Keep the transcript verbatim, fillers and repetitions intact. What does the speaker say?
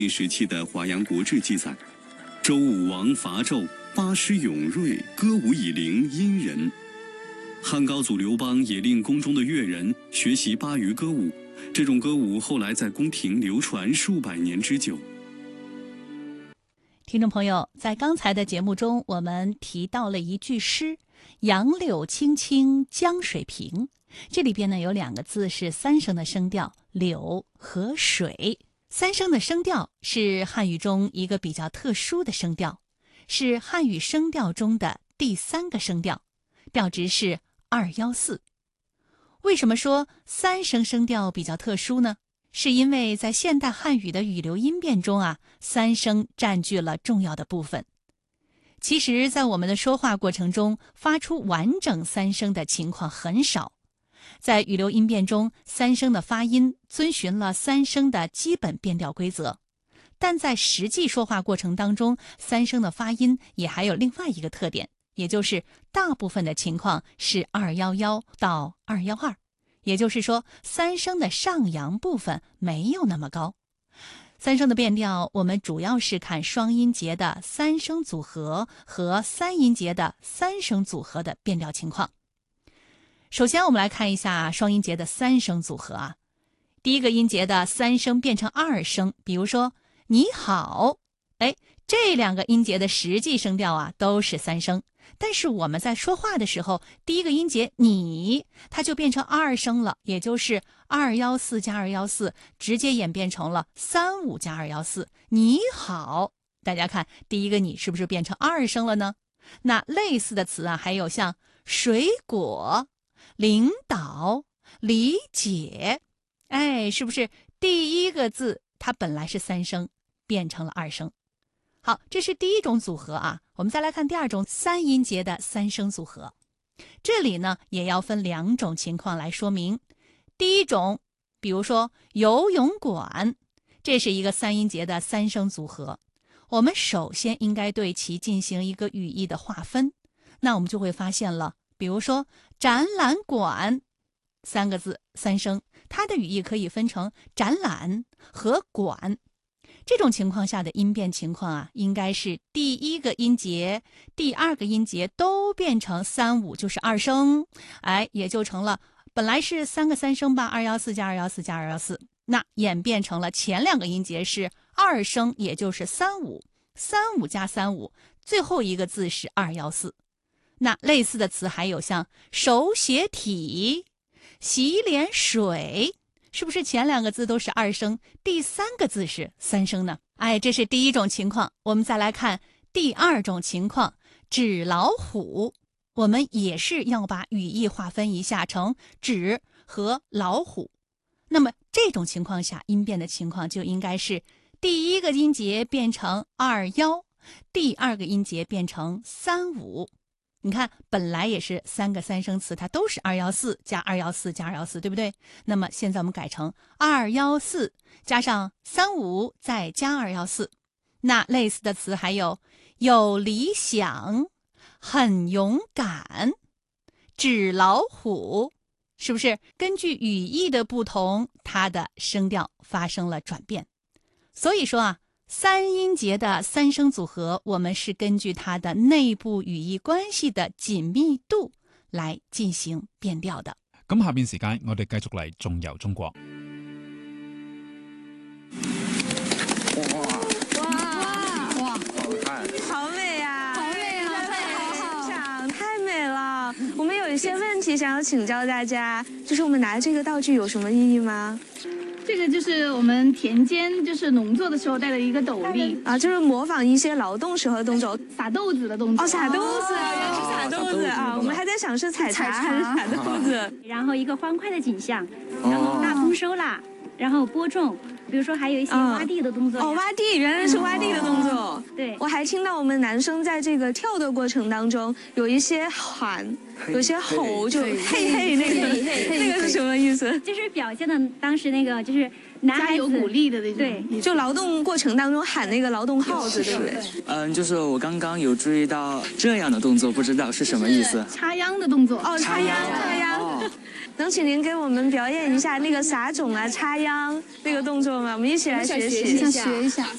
时期的《华阳国志》记载，周武王伐纣，八师勇锐，歌舞以灵殷人。汉高祖刘邦也令宫中的乐人学习巴渝歌舞，这种歌舞后来在宫廷流传数百年之久。 听众朋友，在刚才的节目中，我们提到了一句诗：“杨柳青青江水平”。这里边呢有两个字是三声的声调，柳和水。三声的声调是汉语中一个比较特殊的声调，是汉语声调中的第三个声调，调值是二一四。为什么说三声声调比较特殊呢？是因为在现代汉语的语流音变中啊，三声占据了重要的部分。其实在我们的说话过程中，发出完整三声的情况很少。在语流音变中，三声的发音遵循了三声的基本变调规则，但在实际说话过程当中，三声的发音也还有另外一个特点，也就是大部分的情况是二一一到二一二，也就是说三声的上扬部分没有那么高。三声的变调，我们主要是看双音节的三声组合和三音节的三声组合的变调情况。首先我们来看一下双音节的三声组合啊，第一个音节的三声变成二声，比如说你好，哎，这两个音节的实际声调啊都是三声，但是我们在说话的时候，第一个音节你它就变成二声了，也就是二一四加二一四，直接演变成了三五加二一四。你好，大家看第一个你是不是变成二声了呢？那类似的词啊，还有像水果、领导、理解，哎，是不是第一个字它本来是三声，变成了二声？好，这是第一种组合啊。我们再来看第二种三音节的三声组合。这里呢也要分两种情况来说明。第一种，比如说游泳馆，这是一个三音节的三声组合。我们首先应该对其进行一个语义的划分，那我们就会发现了，比如说展览馆三个字三声，它的语义可以分成展览和馆。这种情况下的音变情况啊，应该是第一个音节、第二个音节都变成三五，就是二声，哎，也就成了本来是三个三声吧，二一四加二一四加二一四，那演变成了前两个音节是二声，也就是三五，三五加三五，最后一个字是二一四。那类似的词还有像手写体、洗脸水，是不是前两个字都是二声，第三个字是三声呢？哎，这是第一种情况。我们再来看第二种情况，纸老虎，我们也是要把语义划分一下成纸和老虎。那么这种情况下，音变的情况就应该是第一个音节变成二一，第二个音节变成三五。你看本来也是三个三声词，它都是二一四加二一四加二一四，对不对？那么现在我们改成二一四加上三五再加二一四。那类似的词还有有理想、很勇敢、纸老虎，是不是根据语义的不同，它的声调发生了转变？所以说啊，三音节的三声組合，我們是根據它的內部語義關係的緊密度來進行變調的。 咁下邊時間，我哋繼續嚟縱遊中國。 哇哇哇！好看，好美啊！好美啊！好想太美了。我们有一些问题想要请教大家，就是我们拿这个道具有什么意义吗？ 这个就是我们田间就是农作的时候戴的一个斗笠啊，就是模仿一些劳动时候的动作， 撒豆子的动作。 哦，撒豆子，原来是撒豆子啊！我们还在想是采茶还是撒豆子。 然后一个欢快的景象，然后大丰收啦，然后播种，比如说还有一些挖地的动作。 哦，挖地，原来是挖地的动作。 对， 我还听到我们男生在这个跳的过程当中有一些喊，有些吼，就嘿嘿那个那个是什么意思？ 就是表现的当时那个就是男孩子有鼓励的那种。 对， 就劳动过程当中喊那个劳动号子，对不对？ 嗯，就是我刚刚有注意到这样的动作，不知道是什么意思。 插秧的动作。 哦，插秧，插秧。 能请您给我们表演一下那个撒种啊、插秧那个动作吗？我们一起来学习， 想学一下。